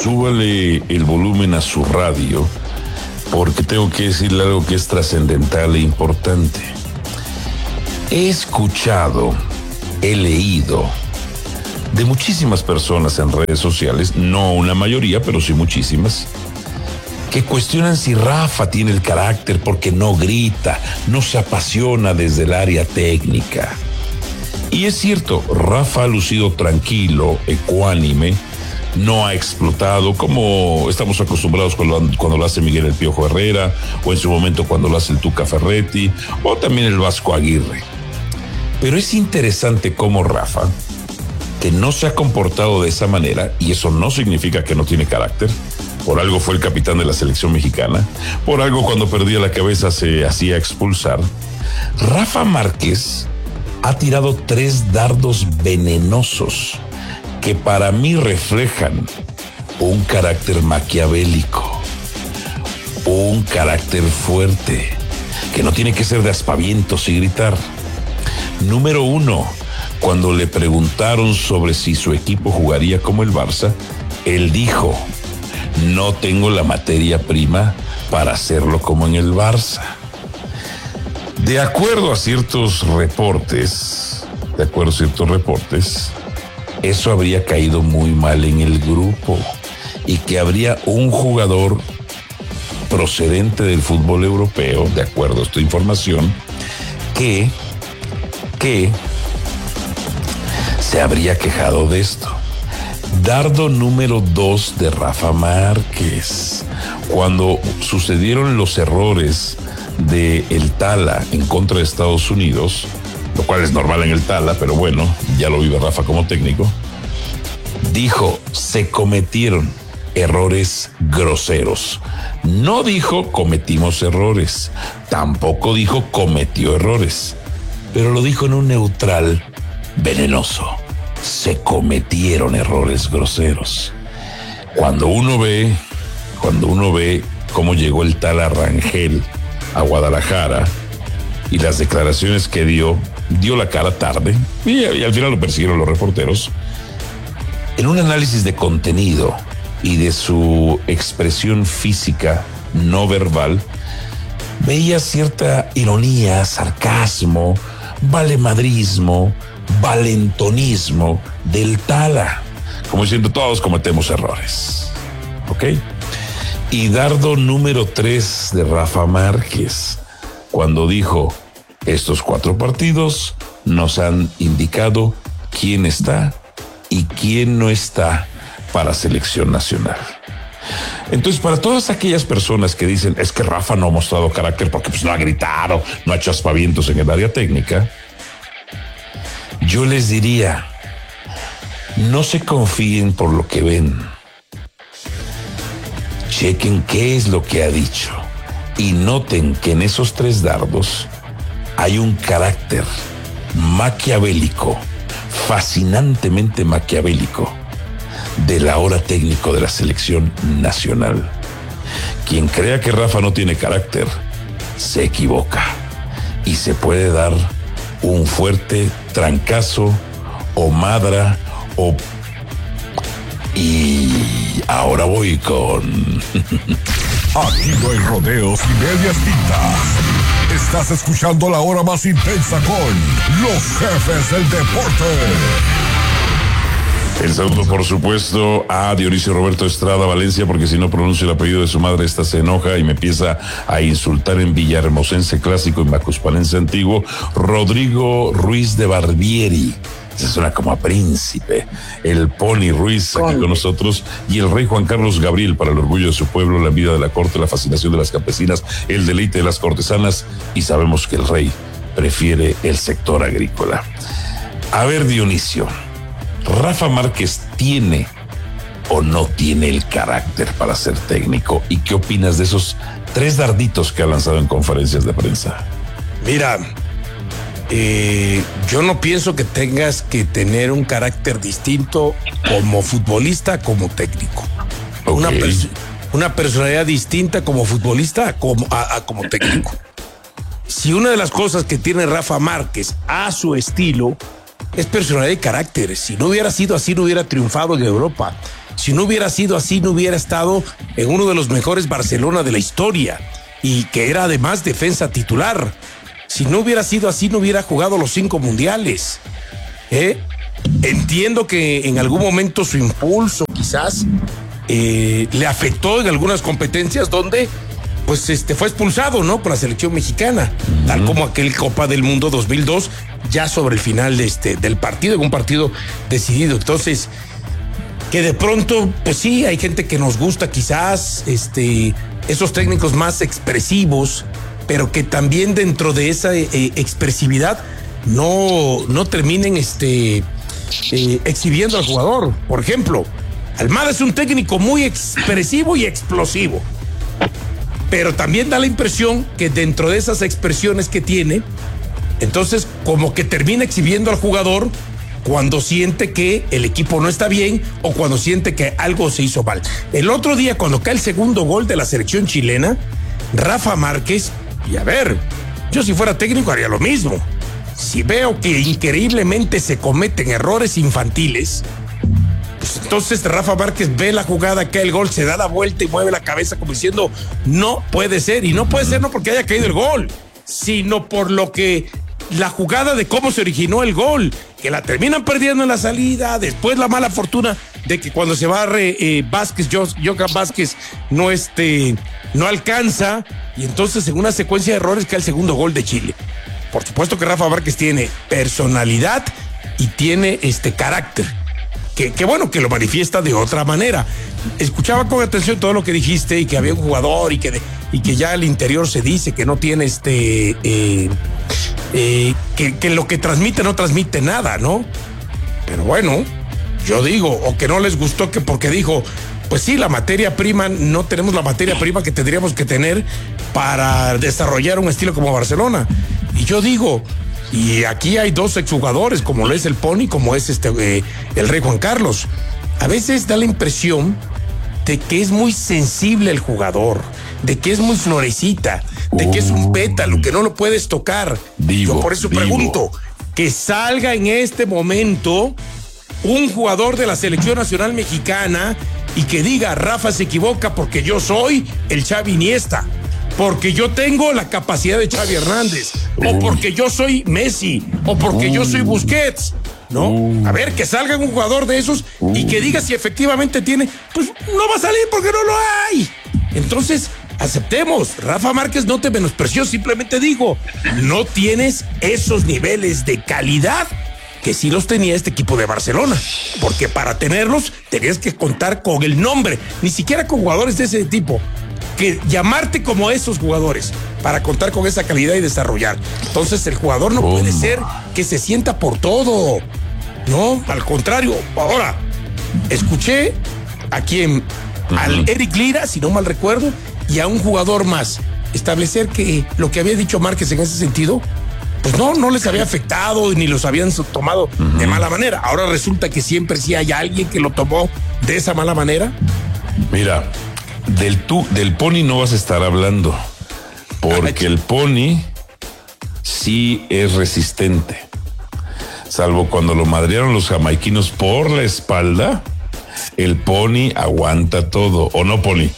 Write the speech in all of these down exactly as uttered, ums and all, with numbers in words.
súbale el volumen a su radio, porque tengo que decirle algo que es trascendental e importante. He escuchado, he leído de muchísimas personas en redes sociales, no una mayoría, pero sí muchísimas, que cuestionan si Rafa tiene el carácter porque no grita, no se apasiona desde el área técnica. Y es cierto, Rafa ha lucido tranquilo, ecuánime, no ha explotado como estamos acostumbrados cuando, cuando lo hace Miguel El Piojo Herrera, o en su momento cuando lo hace el Tuca Ferretti, o también el Vasco Aguirre. Pero es interesante cómo Rafa, que no se ha comportado de esa manera, y eso no significa que no tiene carácter, por algo fue el capitán de la selección mexicana, por algo cuando perdía la cabeza se hacía expulsar. Rafa Márquez ha tirado tres dardos venenosos que para mí reflejan un carácter maquiavélico, un carácter fuerte, que no tiene que ser de aspavientos y gritar. Número uno, cuando le preguntaron sobre si su equipo jugaría como el Barça, él dijo: no tengo la materia prima para hacerlo como en el Barça. De acuerdo a ciertos reportes, de acuerdo a ciertos reportes, eso habría caído muy mal en el grupo y que habría un jugador procedente del fútbol europeo, de acuerdo a esta información, que, que se habría quejado de esto. Dardo número dos de Rafa Márquez. Cuando sucedieron los errores de el Tala en contra de Estados Unidos, lo cual es normal en el Tala, pero bueno, ya lo vive Rafa como técnico, dijo: se cometieron errores groseros. No dijo cometimos errores, tampoco dijo cometió errores, pero lo dijo en un neutral venenoso. Se cometieron errores groseros. Cuando uno ve, cuando uno ve cómo llegó el Tala Rangel a Guadalajara y las declaraciones que dio, dio la cara tarde y, y al final lo persiguieron los reporteros. En un análisis de contenido y de su expresión física no verbal, veía cierta ironía, sarcasmo, valemadrismo, valentonismo del Tala, como diciendo: todos cometemos errores, ¿ok? Y dardo número tres de Rafa Márquez, cuando dijo: estos cuatro partidos nos han indicado quién está y quién no está para selección nacional. Entonces, para todas aquellas personas que dicen: es que Rafa no ha mostrado carácter porque pues no ha gritado, no ha hecho aspavientos en el área técnica, yo les diría: no se confíen por lo que ven. Chequen qué es lo que ha dicho y noten que en esos tres dardos hay un carácter maquiavélico, fascinantemente maquiavélico, del ahora técnico de la selección nacional. Quien crea que Rafa no tiene carácter se equivoca y se puede dar un fuerte trancazo o madra o... Y ahora voy con... Aquí no hay rodeos y medias tintas. Estás escuchando la hora más intensa con los jefes del deporte. El saludo, por supuesto, a Dionisio Roberto Estrada Valencia, porque si no pronuncio el apellido de su madre, esta se enoja y me empieza a insultar en villahermosense clásico y macuspalense antiguo. Rodrigo Ruiz de Barbieri. Se suena como a príncipe. El Pony Ruiz aquí con nosotros. Y el rey Juan Carlos Gabriel, para el orgullo de su pueblo, la vida de la corte, la fascinación de las campesinas, el deleite de las cortesanas. Y sabemos que el rey prefiere el sector agrícola. A ver, Dionisio, ¿Rafa Márquez tiene o no tiene el carácter para ser técnico? ¿Y qué opinas de esos tres darditos que ha lanzado en conferencias de prensa? Mira, eh, yo no pienso que tengas que tener un carácter distinto como futbolista, como técnico. Okay. Una, pers- una personalidad distinta como futbolista como, a, a como técnico. Si una de las cosas que tiene Rafa Márquez a su estilo es personalidad y carácter, si no hubiera sido así no hubiera triunfado en Europa. Si no hubiera sido así, no hubiera estado en uno de los mejores Barcelona de la historia y que era además defensa titular. Si no hubiera sido así, no hubiera jugado los cinco mundiales. ¿Eh? Entiendo que en algún momento su impulso quizás eh, le afectó en algunas competencias donde pues este fue expulsado, ¿no? Por la selección mexicana, uh-huh. tal como aquel Copa del Mundo dos mil dos, ya sobre el final de este del partido, en un partido decidido. Entonces, que de pronto, pues sí, hay gente que nos gusta quizás este esos técnicos más expresivos, pero que también dentro de esa eh, expresividad no, no terminen este, eh, exhibiendo al jugador. Por ejemplo, Almada es un técnico muy expresivo y explosivo, pero también da la impresión que dentro de esas expresiones que tiene, entonces como que termina exhibiendo al jugador cuando siente que el equipo no está bien o cuando siente que algo se hizo mal. El otro día, cuando cae el segundo gol de la selección chilena, Rafa Márquez, y a ver, yo si fuera técnico haría lo mismo. Si veo que increíblemente se cometen errores infantiles, pues entonces Rafa Márquez ve la jugada, cae el gol, se da la vuelta y mueve la cabeza como diciendo, no puede ser. Y no puede ser no porque haya caído el gol, sino por lo que la jugada de cómo se originó el gol, que la terminan perdiendo en la salida, después la mala fortuna de que cuando se barre eh, Vázquez, Johan Vázquez no este, no alcanza, y entonces en una secuencia de errores cae el segundo gol de Chile. Por supuesto que Rafa Márquez tiene personalidad y tiene este carácter, que, que bueno, que lo manifiesta de otra manera. Escuchaba con atención todo lo que dijiste y que había un jugador y que, de, y que ya al interior se dice que no tiene este, eh, eh, que, que lo que transmite no transmite nada, ¿no? Pero bueno, yo digo, o que no les gustó que porque dijo, pues sí, la materia prima, no tenemos la materia prima que tendríamos que tener para desarrollar un estilo como Barcelona. Y yo digo, y aquí hay dos exjugadores, como lo es el Pony, como es este eh, el Rey Juan Carlos. A veces da la impresión de que es muy sensible el jugador, de que es muy florecita, de que es un pétalo, que no lo puedes tocar. Vivo, yo por eso vivo. pregunto, que salga en este momento un jugador de la selección nacional mexicana y que diga, Rafa se equivoca porque yo soy el Xavi Iniesta, porque yo tengo la capacidad de Xavi Hernández, uh. o porque yo soy Messi, o porque uh. yo soy Busquets, ¿no? Uh. A ver, que salga un jugador de esos uh. y que diga si efectivamente tiene, pues no va a salir porque no lo hay. Entonces, aceptemos, Rafa Márquez no te menospreció, simplemente digo, no tienes esos niveles de calidad que sí los tenía este equipo de Barcelona, porque para tenerlos tenías que contar con el nombre, ni siquiera con jugadores de ese tipo, que llamarte como esos jugadores para contar con esa calidad y desarrollar. Entonces el jugador no puede ser que se sienta por todo, no, al contrario. Ahora, escuché a quien, uh-huh. al Eric Lira, si no mal recuerdo, y a un jugador más, establecer que lo que había dicho Márquez en ese sentido, pues no, no les había afectado ni los habían tomado uh-huh. de mala manera. Ahora resulta que siempre sí hay alguien que lo tomó de esa mala manera. Mira, del tú, del Pony no vas a estar hablando, porque el Pony sí es resistente. Salvo cuando lo madrearon los jamaiquinos por la espalda, el Pony aguanta todo, ¿o no, Pony?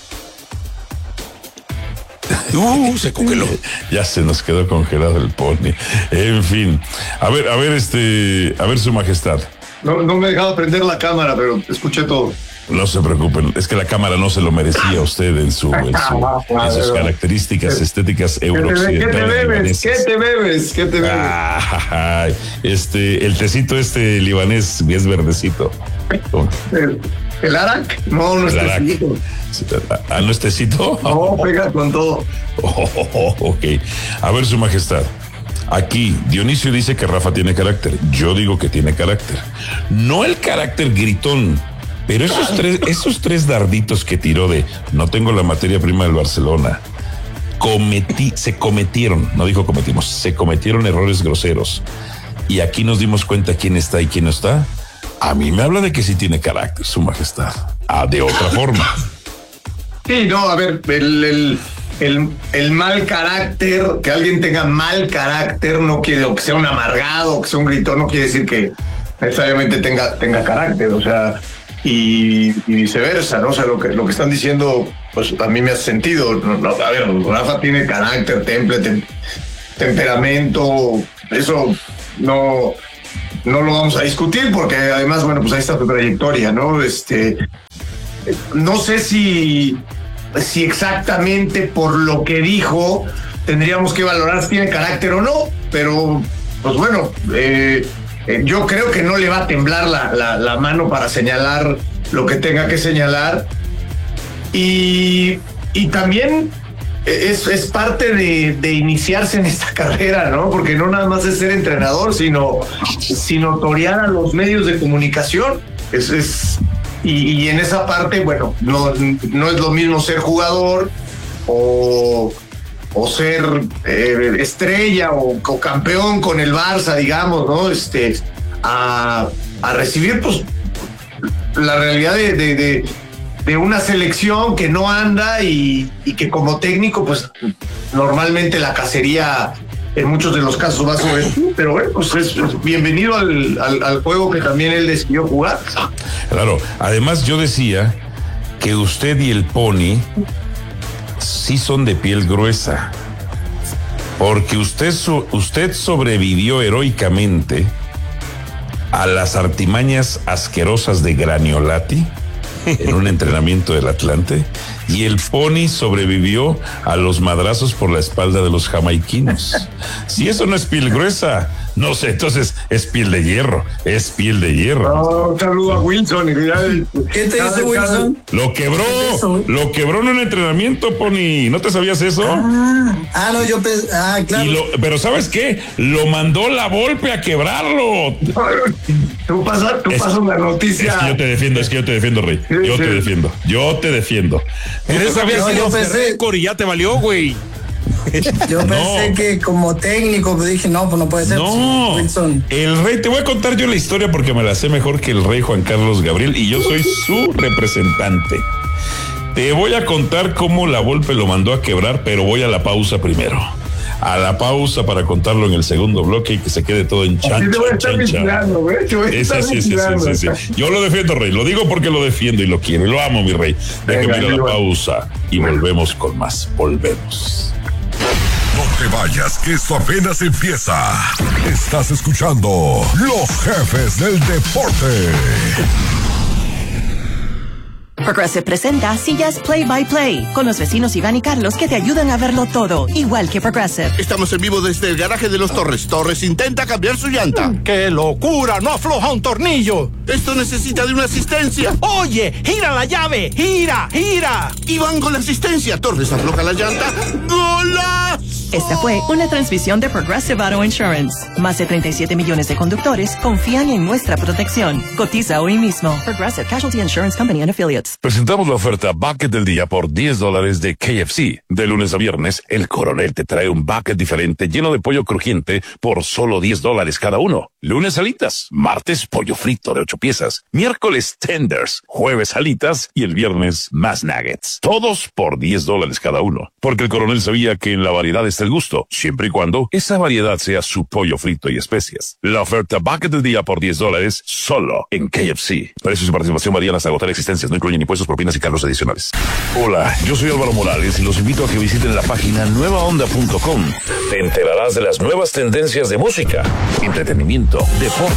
Uh, se congeló. Ya se nos quedó congelado el Pony. En fin. A ver, a ver, este, a ver, su majestad. No, no me he dejado prender la cámara, pero escuché todo. No se preocupen, es que la cámara no se lo merecía a usted en, su, en, su, en sus características estéticas eurooccidentales. ¿Qué te bebes? ¿Qué te bebes? ¿Qué te bebes? Ah, este, el tecito este libanés es verdecito. ¿El, el Arak? No, no es tecito. ¿Ah, no es tecito? No, pega con todo. Oh, oh, oh, ok. A ver, su majestad. Aquí, Dionisio dice que Rafa tiene carácter. Yo digo que tiene carácter. No el carácter gritón, pero esos tres, esos tres darditos que tiró de no tengo la materia prima del Barcelona, cometí, se cometieron, no dijo cometimos, se cometieron errores groseros. Y aquí nos dimos cuenta quién está y quién no está. A mí me habla de que sí tiene carácter, su majestad. Ah, de otra forma. Sí, no, a ver, el, el, el, el mal carácter, que alguien tenga mal carácter, no quiere, o que sea un amargado, o que sea un gritón, no quiere decir que necesariamente tenga, tenga carácter. O sea, y, y viceversa, ¿no? O sea, lo que, lo que están diciendo, pues a mí me hace sentido. No, no, a ver, Rafa tiene carácter, temple, tem, temperamento, eso no, no lo vamos a discutir, porque además, bueno, pues ahí está tu trayectoria, ¿no? Este, no sé si, si exactamente por lo que dijo tendríamos que valorar si tiene carácter o no, pero pues bueno, eh, eh, yo creo que no le va a temblar la, la, la mano para señalar lo que tenga que señalar, y, y también es, es parte de, de iniciarse en esta carrera, ¿no? Porque no nada más es ser entrenador, sino, sino torear a los medios de comunicación. Es, es, y, y en esa parte, bueno, no, no es lo mismo ser jugador o... o ser eh, estrella o, o campeón con el Barça, digamos, ¿no? Este, a, a recibir, pues, la realidad de, de, de, de una selección que no anda y, y que como técnico, pues, normalmente la cacería en muchos de los casos va sobre ti, pero bueno, pues es bienvenido al, al, al juego que también él decidió jugar. Claro, además yo decía que usted y el Pony sí son de piel gruesa, porque usted, usted sobrevivió heroicamente a las artimañas asquerosas de Graniolati en un entrenamiento del Atlante, y el Pony sobrevivió a los madrazos por la espalda de los jamaiquinos. Si eso no es piel gruesa, no sé, entonces es piel de hierro, es piel de hierro. Oh, un saludo a Wilson. ¿Qué te dice Wilson? Lo quebró, lo quebró en un entrenamiento, Pony. ¿No te sabías eso? Ah, ah no, yo pensé, ah, claro. Y lo, pero ¿sabes qué? Lo mandó la Volpe a quebrarlo. Tú pasas, tú pasas una noticia. Es que yo te defiendo, es que yo te defiendo, Rey. Yo sí, te sí. defiendo, yo te defiendo. Eres había no, sido pensé... récord y ya te valió, güey. Yo pensé no. que como técnico, pues dije, no, pues no puede ser. No, Wilson. El Rey, te voy a contar yo la historia porque me la sé mejor que el Rey Juan Carlos Gabriel y yo soy su representante. Te voy a contar cómo la Volpe lo mandó a quebrar, pero voy a la pausa primero. A la pausa para contarlo en el segundo bloque y que se quede todo en chancha. Te voy a estar vigilando, güey. Te voy a estar sí, sí, sí, sí, sí. Yo lo defiendo, Rey. Lo digo porque lo defiendo y lo quiero. Y lo amo, mi Rey. Déjame ir a la pausa y volvemos con más. Volvemos. No te vayas, que esto apenas empieza. Estás escuchando Los Jefes del Deporte. Progressive presenta Sillas Play by Play, con los vecinos Iván y Carlos que te ayudan a verlo todo, igual que Progressive. Estamos en vivo desde el garaje de los Torres. Torres intenta cambiar su llanta. ¡Qué locura! ¡No afloja un tornillo! Esto necesita de una asistencia. ¡Oye! ¡Gira la llave! ¡Gira! ¡Gira! Iván con la asistencia. Torres afloja la llanta. ¡Golazo! Esta fue una transmisión de Progressive Auto Insurance. Más de treinta y siete millones de conductores confían en nuestra protección. Cotiza hoy mismo. Progressive Casualty Insurance Company and Affiliates. Presentamos la oferta Bucket del Día por diez dólares de K F C. De lunes a viernes, el Coronel te trae un bucket diferente lleno de pollo crujiente por solo diez dólares cada uno. Lunes, alitas. Martes, pollo frito de ocho piezas. Miércoles, tenders. Jueves, alitas. Y el viernes, más nuggets. Todos por diez dólares cada uno. Porque el Coronel sabía que en la variedad está el gusto, siempre y cuando esa variedad sea su pollo frito y especias. La oferta Bucket del Día por diez dólares solo en K F C. Precios y participación varían hasta agotar existencias. No incluyen impuestos, propinas y cargos adicionales. Hola, yo soy Álvaro Morales y los invito a que visiten la página nueva onda punto com. Te enterarás de las nuevas tendencias de música, entretenimiento, deporte